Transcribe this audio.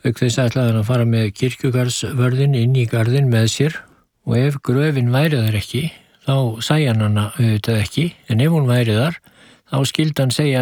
Auk þess ætlaði hann að fara með kirkjugarðsvörðinn inn í garðinn með sér og ef gröfin væri þar ekki, þá sæi hann hana auðvitað ekki, en ef hún væri þar, þá skyldi hann segja